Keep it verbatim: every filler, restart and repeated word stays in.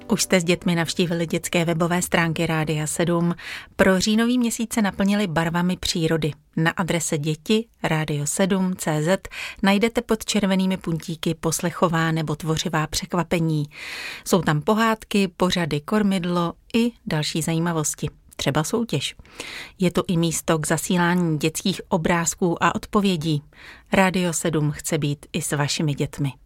Už jste s dětmi navštívili dětské webové stránky Rádia sedm. Pro říjnový měsíc se naplnili barvami přírody. Na adrese děti radio sedm tečka cé zet najdete pod červenými puntíky poslechová nebo tvořivá překvapení. Jsou tam pohádky, pořady, kormidlo i další zajímavosti. Třeba soutěž. Je to i místo k zasílání dětských obrázků a odpovědí. Rádio sedm chce být i s vašimi dětmi.